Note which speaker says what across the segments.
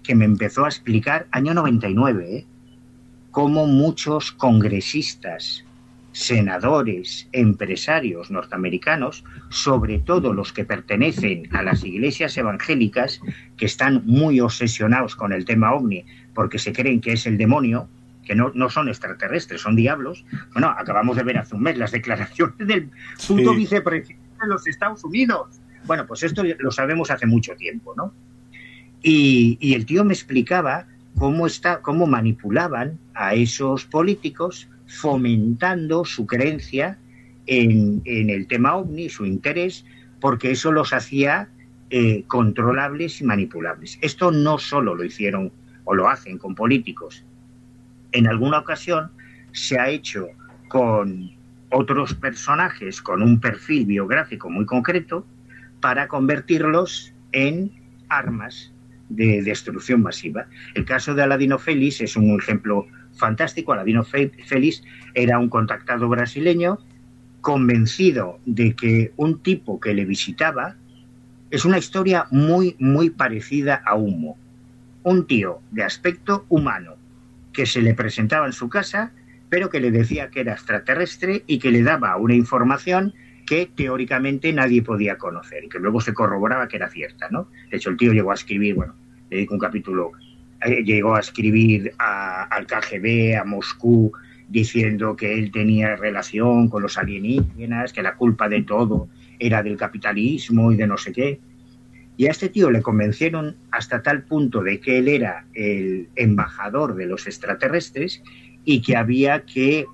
Speaker 1: que me empezó a explicar, año 99, cómo muchos congresistas, senadores, empresarios norteamericanos, sobre todo los que pertenecen a las iglesias evangélicas, que están muy obsesionados con el tema ovni porque se creen que es el demonio, que no son extraterrestres, son diablos. Bueno, acabamos de ver hace un mes las declaraciones del puto vicepresidente de los Estados Unidos. Bueno, pues esto lo sabemos hace mucho tiempo, ¿no? Y el tío me explicaba cómo manipulaban a esos políticos fomentando su creencia en el tema ovni, su interés, porque eso los hacía controlables y manipulables. Esto no solo lo hicieron o lo hacen con políticos. En alguna ocasión se ha hecho con otros personajes con un perfil biográfico muy concreto para convertirlos en armas de destrucción masiva. El caso de Aladino Félix es un ejemplo fantástico. Aladino Félix era un contactado brasileño convencido de que un tipo que le visitaba, es una historia muy, muy parecida a Humo. Un tío de aspecto humano que se le presentaba en su casa, pero que le decía que era extraterrestre y que le daba una información que teóricamente nadie podía conocer y que luego se corroboraba que era cierta, ¿no? De hecho, el tío llegó a escribir, bueno, le dedico un capítulo, llegó a escribir al KGB, a Moscú, diciendo que él tenía relación con los alienígenas, que la culpa de todo era del capitalismo y de no sé qué. Y a este tío le convencieron hasta tal punto de que él era el embajador de los extraterrestres y que había que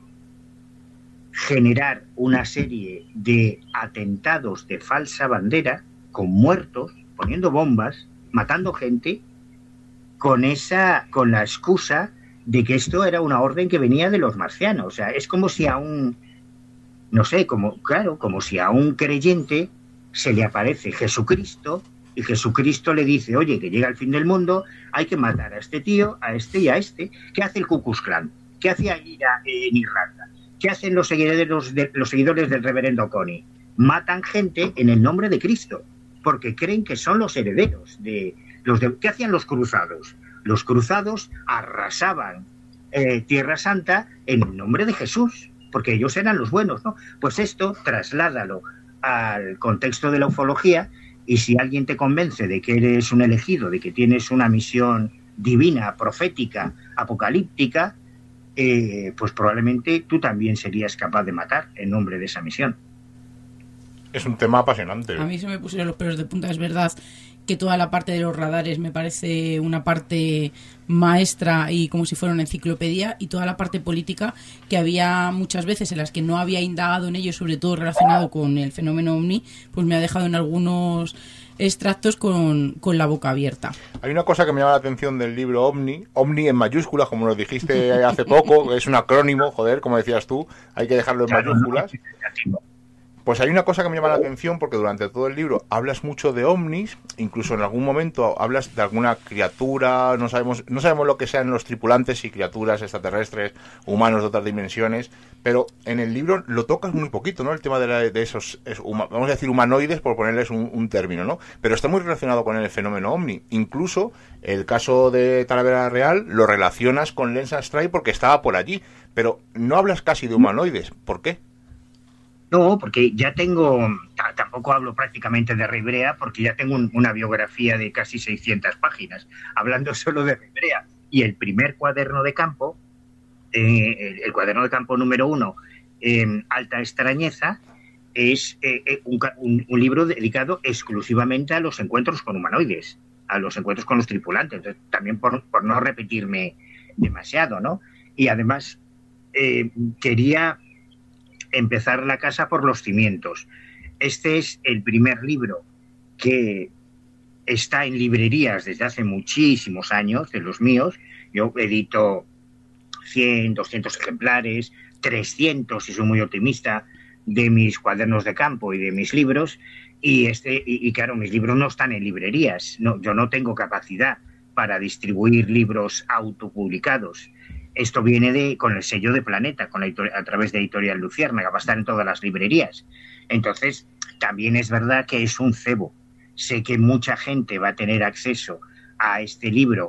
Speaker 1: generar una serie de atentados de falsa bandera con muertos, poniendo bombas, matando gente, con la excusa de que esto era una orden que venía de los marcianos. O sea, es como si a un, no sé, como si a un creyente se le aparece Jesucristo y Jesucristo le dice, oye, que llega el fin del mundo, hay que matar a este tío, a este y a este. ¿Qué hace el Ku Klux Klan? ¿Qué hace allí en Irlanda? ¿Qué hacen los seguidores del reverendo Connie? Matan gente en el nombre de Cristo, porque creen que son los herederos de ¿Qué hacían los cruzados? Los cruzados arrasaban Tierra Santa en el nombre de Jesús, porque ellos eran los buenos, ¿no? Pues esto trasládalo al contexto de la ufología, y si alguien te convence de que eres un elegido, de que tienes una misión divina, profética, apocalíptica, pues probablemente tú también serías capaz de matar en nombre de esa misión.
Speaker 2: Es un tema apasionante.
Speaker 3: A mí se me pusieron los pelos de punta. Es verdad que toda la parte de los radares me parece una parte maestra y como si fuera una enciclopedia, y toda la parte política, que había muchas veces en las que no había indagado en ello, sobre todo relacionado con el fenómeno ovni, pues me ha dejado en algunos extractos con la boca abierta.
Speaker 2: Hay una cosa que me llama la atención del libro Omni en mayúsculas, como nos dijiste hace poco, es un acrónimo, joder, como decías tú, hay que dejarlo en mayúsculas. Pues hay una cosa que me llama la atención, porque durante todo el libro hablas mucho de ovnis, incluso en algún momento hablas de alguna criatura, no sabemos lo que sean los tripulantes, si criaturas extraterrestres, humanos de otras dimensiones, pero en el libro lo tocas muy poquito, ¿no? El tema de esos, vamos a decir humanoides, por ponerles un término, ¿no? Pero está muy relacionado con el fenómeno ovni. Incluso el caso de Talavera Real lo relacionas con Lance Armstrong porque estaba por allí, pero no hablas casi de humanoides. ¿Por qué?
Speaker 1: No, porque ya tampoco hablo prácticamente de Ribrea, porque ya tengo una biografía de casi 600 páginas, hablando solo de Ribrea. Y el primer cuaderno de campo, el cuaderno de campo número 1, Alta Extrañeza, es un libro dedicado exclusivamente a los encuentros con humanoides, a los encuentros con los tripulantes. Entonces, también por no repetirme demasiado, ¿no? Y además quería empezar la casa por los cimientos. Este es el primer libro que está en librerías desde hace muchísimos años, de los míos. Yo edito 100, 200 ejemplares, 300, si soy muy optimista, de mis cuadernos de campo y de mis libros, y claro, mis libros no están en librerías. No, yo no tengo capacidad para distribuir libros autopublicados. Esto viene con el sello de Planeta, a través de Editorial Luciérnaga, va a estar en todas las librerías. Entonces, también es verdad que es un cebo. Sé que mucha gente va a tener acceso a este libro